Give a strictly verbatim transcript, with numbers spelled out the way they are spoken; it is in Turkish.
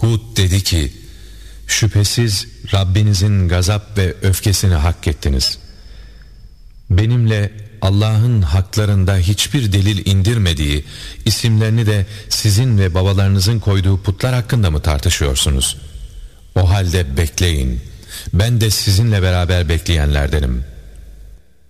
Hud dedi ki, şüphesiz Rabbinizin gazap ve öfkesini hak ettiniz. Benimle Allah'ın haklarında hiçbir delil indirmediği, isimlerini de sizin ve babalarınızın koyduğu putlar hakkında mı tartışıyorsunuz? O halde bekleyin, ben de sizinle beraber bekleyenlerdenim.